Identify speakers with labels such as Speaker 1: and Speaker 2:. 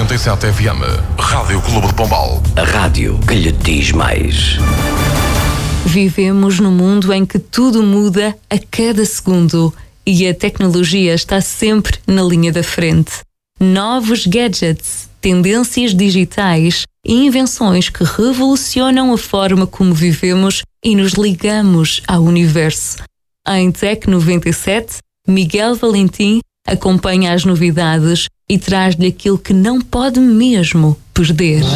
Speaker 1: 97 FM, Rádio Clube de Pombal.
Speaker 2: A rádio que lhe diz mais.
Speaker 3: Vivemos num mundo em que tudo muda a cada segundo e a tecnologia está sempre na linha da frente. Novos gadgets, tendências digitais e invenções que revolucionam a forma como vivemos e nos ligamos ao universo. Em Tech 97, Miguel Valentim acompanha as novidades e traz-lhe aquilo que não pode mesmo perder.